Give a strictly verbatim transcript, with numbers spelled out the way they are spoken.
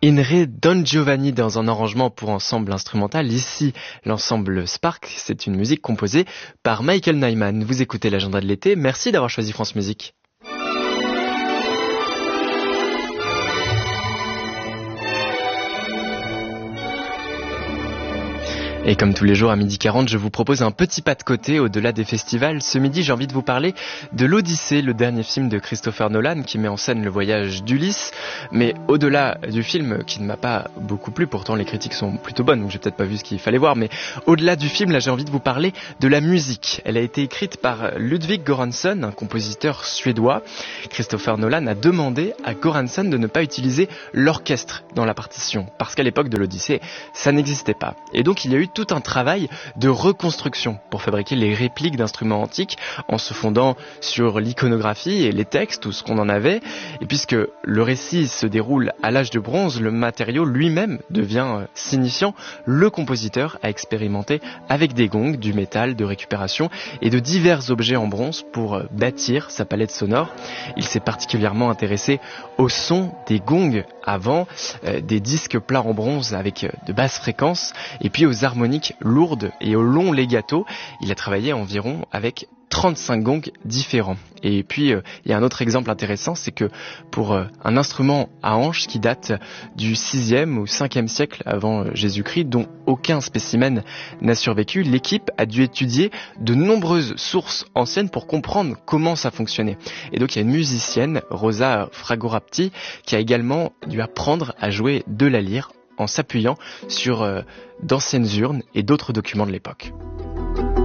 Inre Don Giovanni dans un arrangement pour ensemble instrumental. Ici, l'ensemble Spark, c'est une musique composée par Michael Nyman. Vous écoutez l'agenda de l'été. Merci d'avoir choisi France Musique. Et comme tous les jours à midi quarante, je vous propose un petit pas de côté au-delà des festivals. Ce midi, j'ai envie de vous parler de l'Odyssée, le dernier film de Christopher Nolan qui met en scène le voyage d'Ulysse. Mais au-delà du film, qui ne m'a pas beaucoup plu, pourtant les critiques sont plutôt bonnes, donc j'ai peut-être pas vu ce qu'il fallait voir, mais au-delà du film, là j'ai envie de vous parler de la musique. Elle a été écrite par Ludwig Göransson, un compositeur suédois. Christopher Nolan a demandé à Göransson de ne pas utiliser l'orchestre dans la partition, parce qu'à l'époque de l'Odyssée, ça n'existait pas. Et donc il y a eu tout un travail de reconstruction pour fabriquer les répliques d'instruments antiques en se fondant sur l'iconographie et les textes ou ce qu'on en avait. Et puisque le récit se déroule à l'âge de bronze, le matériau lui-même devient signifiant. Le compositeur a expérimenté avec des gongs, du métal, de récupération et de divers objets en bronze pour bâtir sa palette sonore. Il s'est particulièrement intéressé au son des gongs avant, euh, des disques plats en bronze avec de basses fréquences et puis aux harmoniques lourdes et au long legato. Il a travaillé environ avec trente-cinq gongs différents. Et puis, euh, il y a un autre exemple intéressant, c'est que pour euh, un instrument à hanches qui date du sixième ou cinquième siècle avant euh, Jésus-Christ, dont aucun spécimen n'a survécu, l'équipe a dû étudier de nombreuses sources anciennes pour comprendre comment ça fonctionnait. Et donc, il y a une musicienne, Rosa Fragorapti, qui a également dû apprendre à jouer de la lyre en s'appuyant sur euh, d'anciennes urnes et d'autres documents de l'époque.